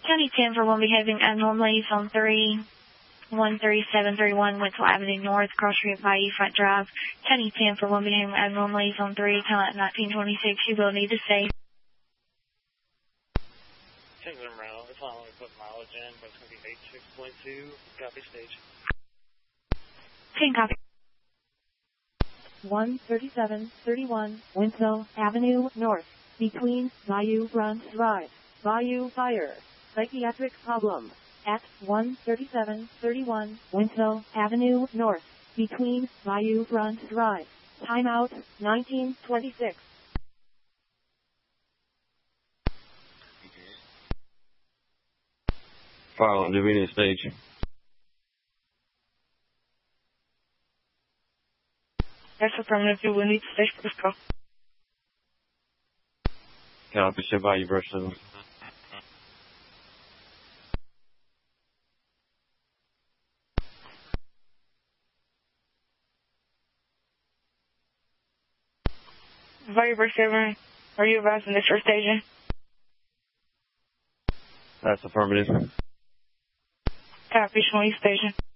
County 10 for one behaving abnormally on 13731 Winslow Avenue North, Cross Street, Bayou Front Drive. County 10 for one behaving abnormally on 3, time at 1926. You will need to stay. Change them around. It's not only put mileage in, but it's going to be 86.2. Copy stage. 10 copy. 13731 Winslow Avenue North, between Bayou Front Drive, Bayou Fire, psychiatric problem, at 13731 Winslow Avenue North, between Bayou Front Drive, timeout 1926. Fire alarm, do we need a stage? That's affirmative. You will need to stay for this call. Copy, should Bayou Brush 7. Bayou Brush 7, are you advising this first station? That's affirmative. Copy, Shmoy Station.